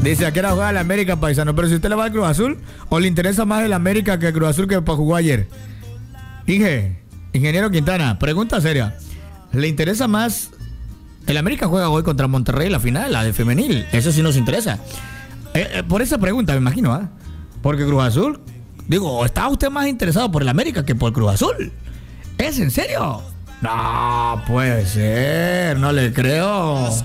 Dice, ¿a qué hora juega el América, paisano? Pero si usted le va al Cruz Azul, ¿o le interesa más el América que el Cruz Azul que jugó ayer? Ingeniero Quintana, pregunta seria. ¿Le interesa más? El América juega hoy contra Monterrey la final, la de femenil. Eso sí nos interesa. Por esa pregunta, me imagino, ¿ah? Porque Cruz Azul, digo, ¿está usted más interesado por el América que por Cruz Azul? ¿Es en serio? No puede ser, no le creo.